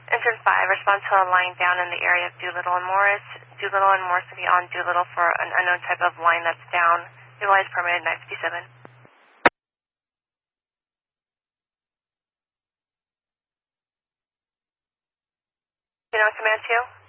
Engine 5, respond to a line down in the area of Doolittle and Morris. Doolittle and Morris will be on Doolittle for an unknown type of line that's down. Utilize permitted 957. You know, Command 2?